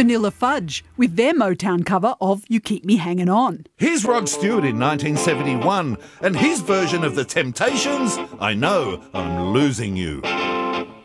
Vanilla Fudge with their Motown cover of You Keep Me Hanging On. Here's Rod Stewart in 1971 and his version of The Temptations, I Know I'm Losing You.